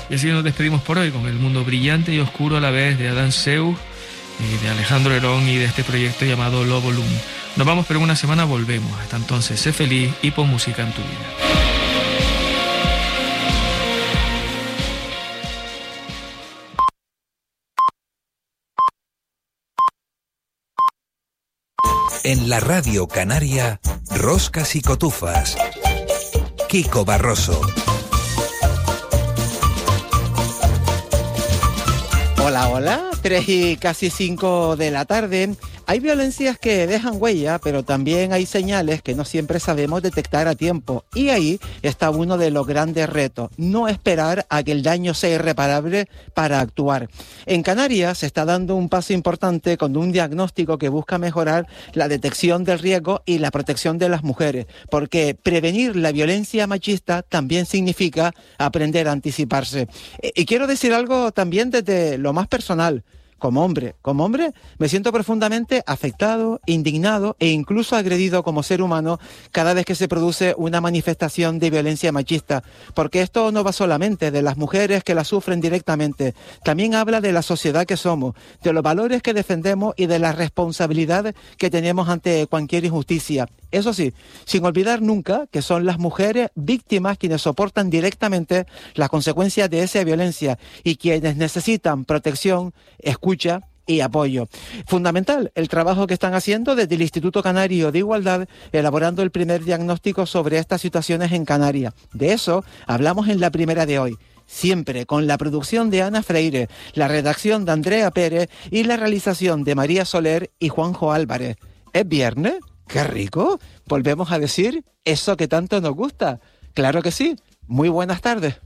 Y así nos despedimos por hoy con el mundo brillante y oscuro a la vez de Adán Zeus, de Alejandro Herón y de este proyecto llamado Lobolum. Nos vamos, pero en una semana volvemos. Hasta entonces, sé feliz y pon música en tu vida. En la Radio Canaria, Roscas y Cotufas. Kiko Barroso. Hola, hola, 3 y casi 5 de la tarde. Hay violencias que dejan huella, pero también hay señales que no siempre sabemos detectar a tiempo. Y ahí está uno de los grandes retos, no esperar a que el daño sea irreparable para actuar. En Canarias se está dando un paso importante con un diagnóstico que busca mejorar la detección del riesgo y la protección de las mujeres, porque prevenir la violencia machista también significa aprender a anticiparse. Y quiero decir algo también desde lo más personal. Como hombre, me siento profundamente afectado, indignado e incluso agredido como ser humano cada vez que se produce una manifestación de violencia machista, porque esto no va solamente de las mujeres que la sufren directamente, también habla de la sociedad que somos, de los valores que defendemos y de la responsabilidad que tenemos ante cualquier injusticia. Eso sí, sin olvidar nunca que son las mujeres víctimas quienes soportan directamente las consecuencias de esa violencia y quienes necesitan protección, escucha y apoyo. Fundamental el trabajo que están haciendo desde el Instituto Canario de Igualdad, elaborando el primer diagnóstico sobre estas situaciones en Canarias. De eso hablamos en la primera de hoy. Siempre con la producción de Ana Freire, la redacción de Andrea Pérez y la realización de María Soler y Juanjo Álvarez. ¿Es viernes? ¡Qué rico! Volvemos a decir eso que tanto nos gusta. Claro que sí. Muy buenas tardes.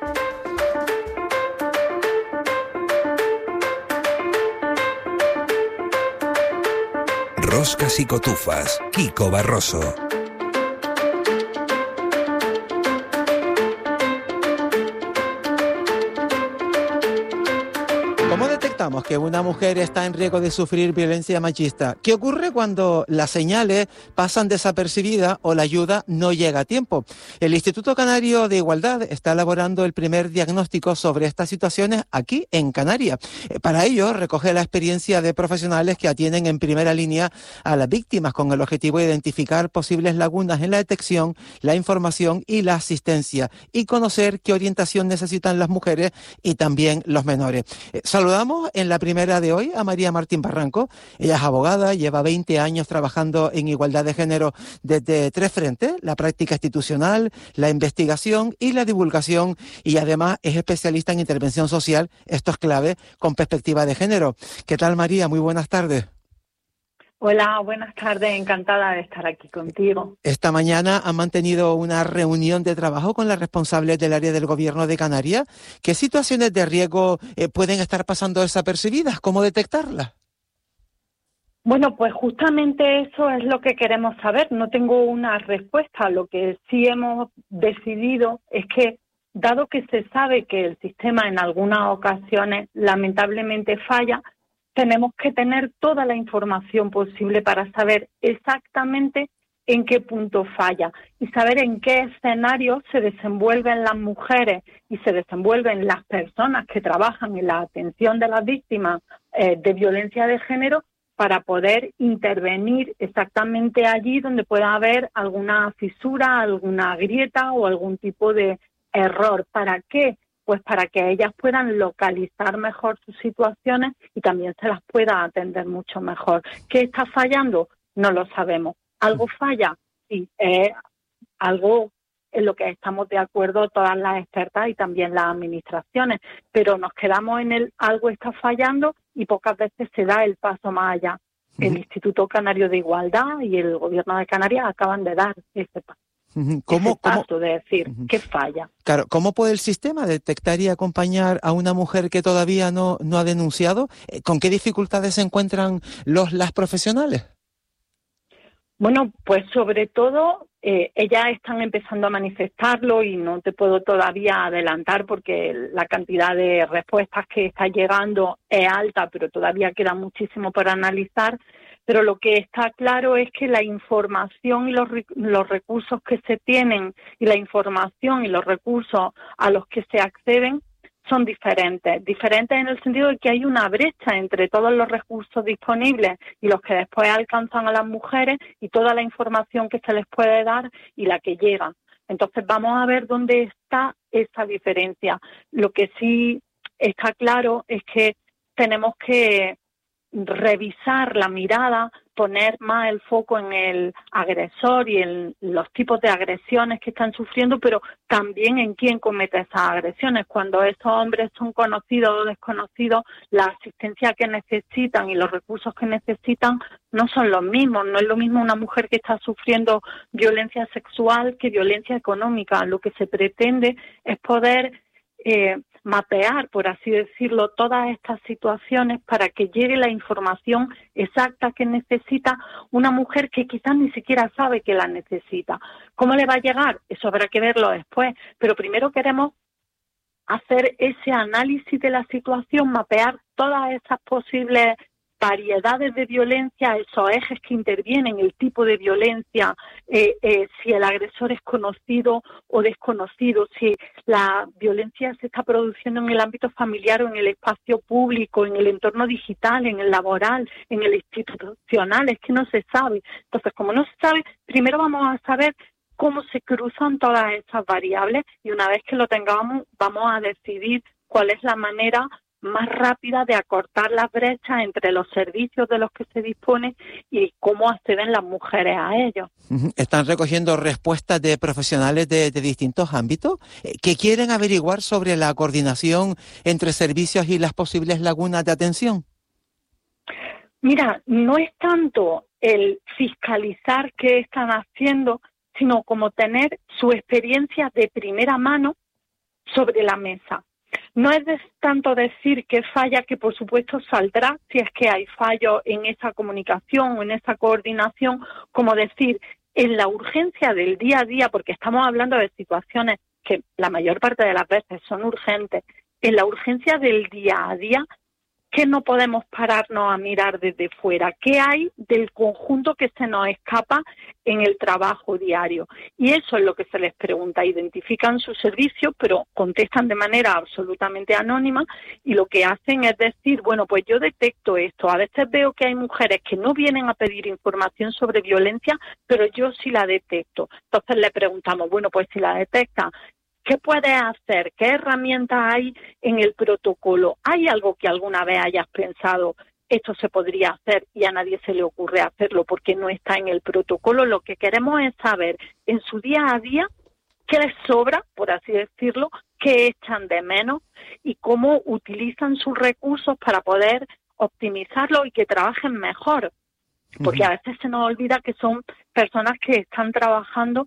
Roscas y Cotufas, Kiko Barroso. ¿Cómo detectamos que una mujer está en riesgo de sufrir violencia machista? ¿Qué ocurre cuando las señales pasan desapercibidas o la ayuda no llega a tiempo? El Instituto Canario de Igualdad está elaborando el primer diagnóstico sobre estas situaciones aquí en Canarias. Para ello, recoge la experiencia de profesionales que atienden en primera línea a las víctimas con el objetivo de identificar posibles lagunas en la detección, la información y la asistencia y conocer qué orientación necesitan las mujeres y también los menores. Saludamos en la primera de hoy a María Martín Barranco. Ella es abogada, lleva 20 años trabajando en igualdad de género desde 3 frentes, la práctica institucional, la investigación y la divulgación, y además es especialista en intervención social, esto es clave, con perspectiva de género. ¿Qué tal, María? Muy buenas tardes. Hola, buenas tardes, encantada de estar aquí contigo. Esta mañana han mantenido una reunión de trabajo con las responsables del área del Gobierno de Canarias. ¿Qué situaciones de riesgo pueden estar pasando desapercibidas? ¿Cómo detectarlas? Bueno, pues justamente eso es lo que queremos saber. No tengo una respuesta. Lo que sí hemos decidido es que, dado que se sabe que el sistema en algunas ocasiones lamentablemente falla, tenemos que tener toda la información posible para saber exactamente en qué punto falla y saber en qué escenarios se desenvuelven las mujeres y se desenvuelven las personas que trabajan en la atención de las víctimas de violencia de género, para poder intervenir exactamente allí donde pueda haber alguna fisura, alguna grieta o algún tipo de error. ¿Para qué? Pues para que ellas puedan localizar mejor sus situaciones y también se las pueda atender mucho mejor. ¿Qué está fallando? No lo sabemos. ¿Algo falla? Sí, algo en lo que estamos de acuerdo todas las expertas y también las administraciones, pero nos quedamos en el algo está fallando y pocas veces se da el paso más allá. El Instituto Canario de Igualdad y el Gobierno de Canarias acaban de dar ese paso. ¿Cómo de decir qué falla? Claro, ¿cómo puede el sistema detectar y acompañar a una mujer que todavía no ha denunciado? ¿Con qué dificultades se encuentran las profesionales? Bueno, pues sobre todo ellas están empezando a manifestarlo y no te puedo todavía adelantar porque la cantidad de respuestas que está llegando es alta, pero todavía queda muchísimo por analizar. Pero lo que está claro es que la información y los recursos que se tienen y la información y los recursos a los que se acceden son diferentes en el sentido de que hay una brecha entre todos los recursos disponibles y los que después alcanzan a las mujeres y toda la información que se les puede dar y la que llega. Entonces vamos a ver dónde está esa diferencia. Lo que sí está claro es que tenemos que revisar la mirada, poner más el foco en el agresor y en los tipos de agresiones que están sufriendo, pero también en quién comete esas agresiones. Cuando esos hombres son conocidos o desconocidos, la asistencia que necesitan y los recursos que necesitan no son los mismos. No es lo mismo una mujer que está sufriendo violencia sexual que violencia económica. Lo que se pretende es poder mapear, por así decirlo, todas estas situaciones para que llegue la información exacta que necesita una mujer que quizás ni siquiera sabe que la necesita. ¿Cómo le va a llegar? Eso habrá que verlo después, pero primero queremos hacer ese análisis de la situación, mapear todas esas posibles variedades de violencia, esos ejes que intervienen, el tipo de violencia, si el agresor es conocido o desconocido, si la violencia se está produciendo en el ámbito familiar o en el espacio público, en el entorno digital, en el laboral, en el institucional, es que no se sabe. Entonces, como no se sabe, primero vamos a saber cómo se cruzan todas esas variables y una vez que lo tengamos, vamos a decidir cuál es la manera más rápida de acortar las brechas entre los servicios de los que se dispone y cómo acceden las mujeres a ellos. Están recogiendo respuestas de profesionales de distintos ámbitos que quieren averiguar sobre la coordinación entre servicios y las posibles lagunas de atención. Mira, no es tanto el fiscalizar qué están haciendo, sino como tener su experiencia de primera mano sobre la mesa. No es tanto decir que falla, que por supuesto saldrá si es que hay fallo en esa comunicación o en esa coordinación, como decir, en la urgencia del día a día, porque estamos hablando de situaciones que la mayor parte de las veces son urgentes, en la urgencia del día a día, ¿qué no podemos pararnos a mirar desde fuera? ¿Qué hay del conjunto que se nos escapa en el trabajo diario? Y eso es lo que se les pregunta. Identifican su servicio, pero contestan de manera absolutamente anónima y lo que hacen es decir, bueno, pues yo detecto esto. A veces veo que hay mujeres que no vienen a pedir información sobre violencia, pero yo sí la detecto. Entonces le preguntamos, bueno, pues si la detecta, ¿qué puedes hacer? ¿Qué herramientas hay en el protocolo? ¿Hay algo que alguna vez hayas pensado, esto se podría hacer y a nadie se le ocurre hacerlo porque no está en el protocolo? Lo que queremos es saber en su día a día qué les sobra, por así decirlo, qué echan de menos y cómo utilizan sus recursos para poder optimizarlo y que trabajen mejor. Porque a veces se nos olvida que son personas que están trabajando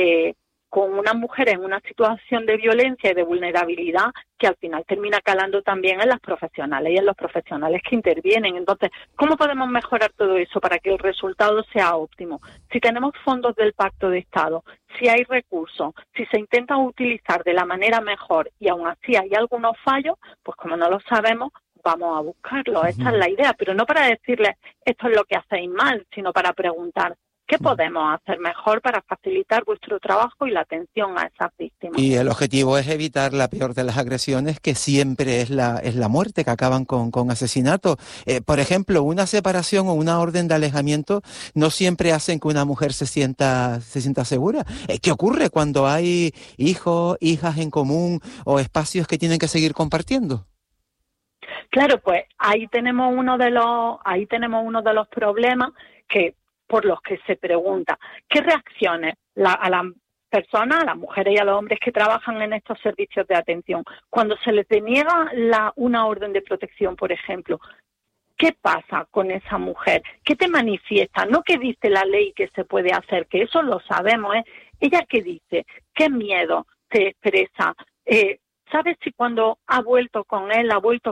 con una mujer en una situación de violencia y de vulnerabilidad que al final termina calando también en las profesionales y en los profesionales que intervienen. Entonces, ¿cómo podemos mejorar todo eso para que el resultado sea óptimo? Si tenemos fondos del Pacto de Estado, si hay recursos, si se intentan utilizar de la manera mejor y aún así hay algunos fallos, pues como no lo sabemos, vamos a buscarlo. Esta es la idea, pero no para decirles esto es lo que hacéis mal, sino para preguntar ¿qué podemos hacer mejor para facilitar vuestro trabajo y la atención a esas víctimas? Y el objetivo es evitar la peor de las agresiones, que siempre es la muerte, que acaban con asesinato. Por ejemplo, una separación o una orden de alejamiento no siempre hacen que una mujer se sienta segura. ¿Qué ocurre cuando hay hijos, hijas en común o espacios que tienen que seguir compartiendo? Claro, pues ahí tenemos uno de los problemas que por los que se pregunta qué reacciones a las personas, a las mujeres y a los hombres que trabajan en estos servicios de atención, cuando se les deniega una orden de protección, por ejemplo, ¿qué pasa con esa mujer? ¿Qué te manifiesta? No qué dice la ley que se puede hacer, que eso lo sabemos, ¿eh? Ella qué dice, qué miedo te expresa, ¿sabes si cuando ha vuelto con él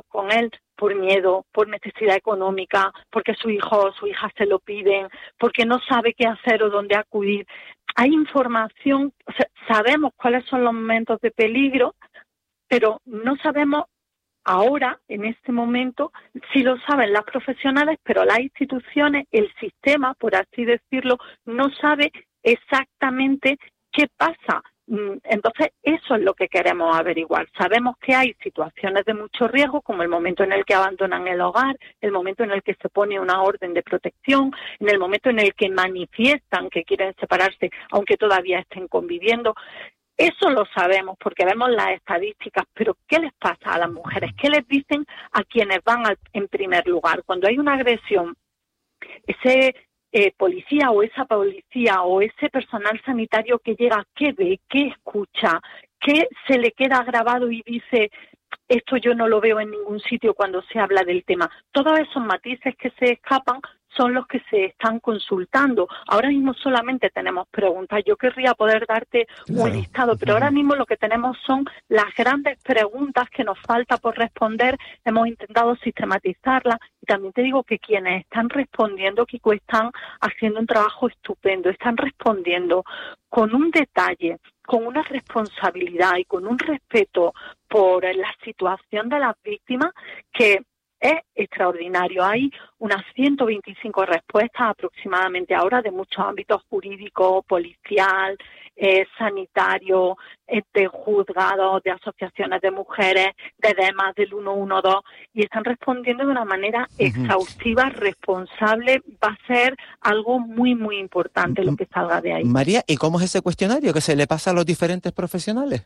por miedo, por necesidad económica, porque su hijo o su hija se lo piden, porque no sabe qué hacer o dónde acudir? Hay información, o sea, sabemos cuáles son los momentos de peligro, pero no sabemos ahora, en este momento, sí lo saben las profesionales, pero las instituciones, el sistema, por así decirlo, no sabe exactamente qué pasa. Entonces, eso es lo que queremos averiguar. Sabemos que hay situaciones de mucho riesgo, como el momento en el que abandonan el hogar, el momento en el que se pone una orden de protección, en el momento en el que manifiestan que quieren separarse, aunque todavía estén conviviendo. Eso lo sabemos porque vemos las estadísticas, pero ¿qué les pasa a las mujeres? ¿Qué les dicen a quienes van en primer lugar? Cuando hay una agresión, ese policía o esa policía o ese personal sanitario que llega, ¿qué ve? ¿Qué escucha? ¿Qué se le queda grabado y dice, esto yo no lo veo en ningún sitio cuando se habla del tema? Todos esos matices que se escapan son los que se están consultando. Ahora mismo solamente tenemos preguntas. Yo querría poder darte un listado, pero ahora mismo lo que tenemos son las grandes preguntas que nos falta por responder. Hemos intentado sistematizarlas y también te digo que quienes están respondiendo, Kiko, están haciendo un trabajo estupendo. Están respondiendo con un detalle, con una responsabilidad y con un respeto por la situación de las víctimas que es extraordinario. Hay unas 125 respuestas aproximadamente ahora de muchos ámbitos jurídicos, policial, sanitario, de juzgados, de asociaciones de mujeres, de DEMAS, del 112, y están respondiendo de una manera exhaustiva, responsable. Va a ser algo muy, muy importante lo que salga de ahí. María, ¿y cómo es ese cuestionario que se le pasa a los diferentes profesionales?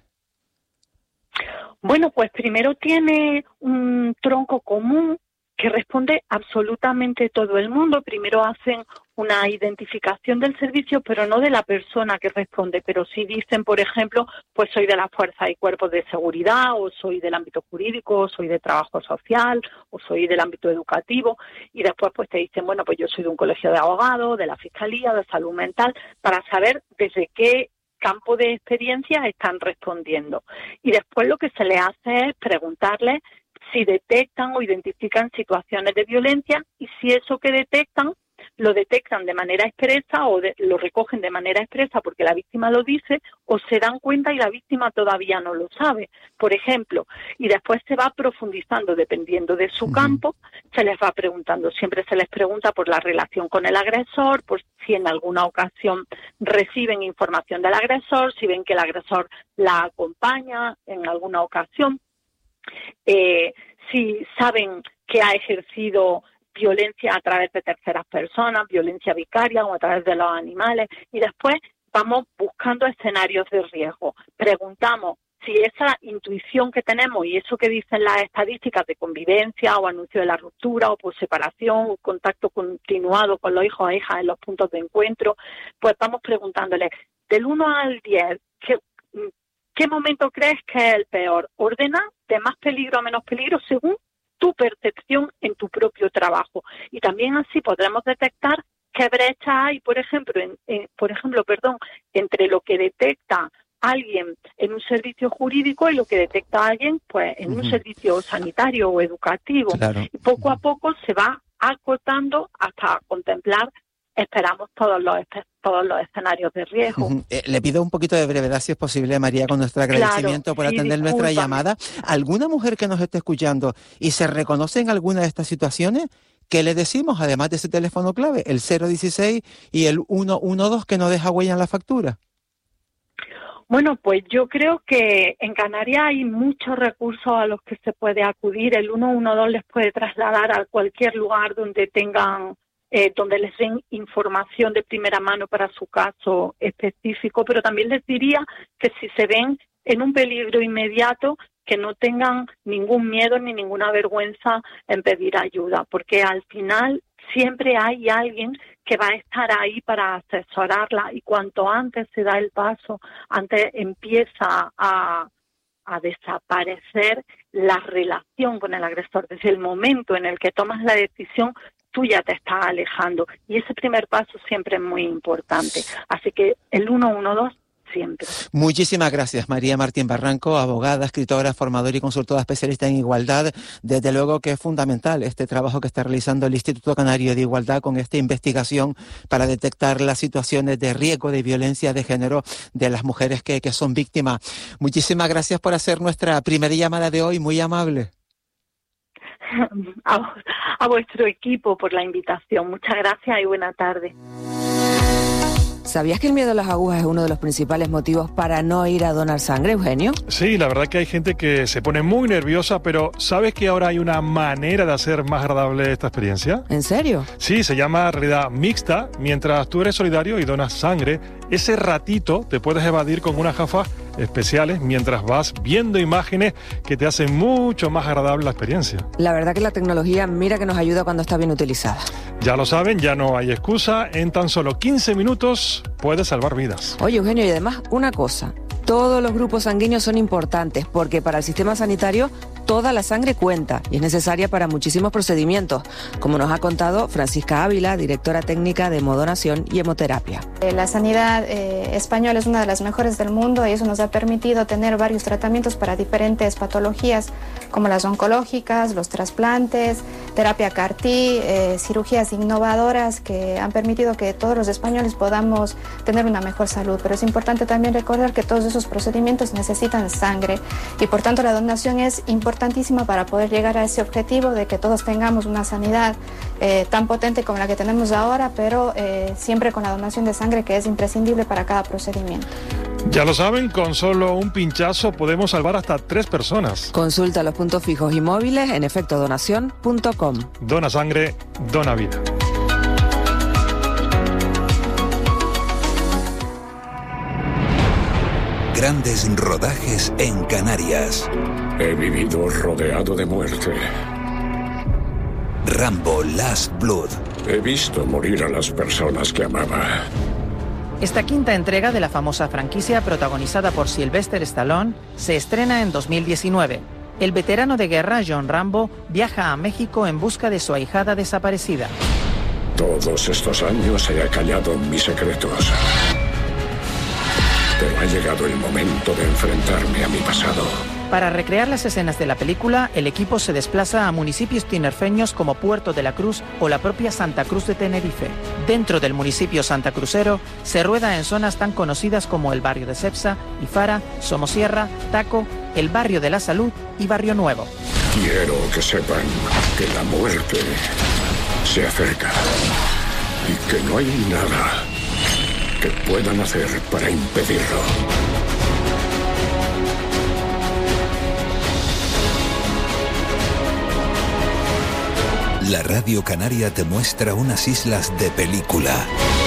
Bueno, pues primero tiene un tronco común que responde absolutamente todo el mundo. Primero hacen una identificación del servicio, pero no de la persona que responde, pero sí dicen, por ejemplo, pues soy de las fuerzas y cuerpos de seguridad, o soy del ámbito jurídico, o soy de trabajo social, o soy del ámbito educativo, y después pues te dicen, bueno, pues yo soy de un colegio de abogados, de la fiscalía, de salud mental, para saber desde qué campo de experiencia están respondiendo. Y después lo que se les hace es preguntarles si detectan o identifican situaciones de violencia y si eso que detectan lo detectan de manera expresa o lo recogen de manera expresa porque la víctima lo dice, o se dan cuenta y la víctima todavía no lo sabe, por ejemplo. Y después se va profundizando dependiendo de su campo, se les va preguntando. Siempre se les pregunta por la relación con el agresor, por si en alguna ocasión reciben información del agresor, si ven que el agresor la acompaña en alguna ocasión, si saben que ha ejercido violencia a través de terceras personas, violencia vicaria o a través de los animales, y después vamos buscando escenarios de riesgo. Preguntamos si esa intuición que tenemos y eso que dicen las estadísticas de convivencia o anuncio de la ruptura o por separación o contacto continuado con los hijos e hijas en los puntos de encuentro, pues vamos preguntándoles del 1 al 10, ¿qué momento crees que es el peor? Ordena de más peligro a menos peligro según tu percepción en tu propio trabajo. Y también así podremos detectar qué brecha hay, por ejemplo, entre lo que detecta alguien en un servicio jurídico y lo que detecta alguien pues en un servicio sanitario o educativo. Claro. Y poco a poco se va acotando hasta contemplar, esperamos, todos los escenarios de riesgo. Le pido un poquito de brevedad, si es posible, María, con nuestro agradecimiento por atender nuestra llamada. ¿Alguna mujer que nos esté escuchando y se reconoce en alguna de estas situaciones? ¿Qué le decimos, además de ese teléfono clave, el 016 y el 112 que no deja huella en la factura? Bueno, pues yo creo que en Canarias hay muchos recursos a los que se puede acudir. El 112 les puede trasladar a cualquier lugar donde tengan donde les den información de primera mano para su caso específico, pero también les diría que si se ven en un peligro inmediato, que no tengan ningún miedo ni ninguna vergüenza en pedir ayuda, porque al final siempre hay alguien que va a estar ahí para asesorarla, y cuanto antes se da el paso, antes empieza a desaparecer la relación con el agresor. Desde el momento en el que tomas la decisión, tú ya te estás alejando, y ese primer paso siempre es muy importante. Así que el 112 siempre. Muchísimas gracias, María Martín Barranco, abogada, escritora, formadora y consultora especialista en igualdad. Desde luego que es fundamental este trabajo que está realizando el Instituto Canario de Igualdad con esta investigación para detectar las situaciones de riesgo de violencia de género de las mujeres que son víctimas. Muchísimas gracias por hacer nuestra primera llamada de hoy, muy amable. A vuestro equipo por la invitación. Muchas gracias y buena tarde. ¿Sabías que el miedo a las agujas es uno de los principales motivos para no ir a donar sangre, Eugenio? Sí, la verdad que hay gente que se pone muy nerviosa, pero ¿sabes que ahora hay una manera de hacer más agradable esta experiencia? ¿En serio? Sí, se llama realidad mixta. Mientras tú eres solidario y donas sangre, ese ratito te puedes evadir con unas gafas especiales mientras vas viendo imágenes que te hacen mucho más agradable la experiencia. La verdad que la tecnología, mira que nos ayuda cuando está bien utilizada. Ya lo saben, ya no hay excusa. En tan solo 15 minutos puedes salvar vidas. Oye, Eugenio, y además, una cosa. Todos los grupos sanguíneos son importantes porque para el sistema sanitario toda la sangre cuenta y es necesaria para muchísimos procedimientos, como nos ha contado Francisca Ávila, directora técnica de Hemodonación y Hemoterapia. La sanidad española es una de las mejores del mundo y eso nos ha permitido tener varios tratamientos para diferentes patologías como las oncológicas, los trasplantes, terapia CAR-T, cirugías innovadoras que han permitido que todos los españoles podamos tener una mejor salud. Pero es importante también recordar que todos esos procedimientos necesitan sangre y por tanto la donación es importantísima para poder llegar a ese objetivo de que todos tengamos una sanidad tan potente como la que tenemos ahora, pero siempre con la donación de sangre que es imprescindible para cada procedimiento. Ya lo saben, con solo un pinchazo podemos salvar hasta 3 personas. Consulta los puntos fijos y móviles en efectodonación.com. Dona sangre, dona vida. Grandes rodajes en Canarias. He vivido rodeado de muerte. Rambo Last Blood. He visto morir a las personas que amaba. Esta quinta entrega de la famosa franquicia, protagonizada por Sylvester Stallone, se estrena en 2019. El veterano de guerra John Rambo viaja a México en busca de su ahijada desaparecida. Todos estos años he acallado mis secretos. Pero ha llegado el momento de enfrentarme a mi pasado. Para recrear las escenas de la película, el equipo se desplaza a municipios tinerfeños como Puerto de la Cruz o la propia Santa Cruz de Tenerife. Dentro del municipio santacrucero, se rueda en zonas tan conocidas como el barrio de Cepsa, Ifara, Somosierra, Taco, el barrio de la Salud y Barrio Nuevo. Quiero que sepan que la muerte se acerca y que no hay nada que puedan hacer para impedirlo. La Radio Canaria te muestra unas islas de película.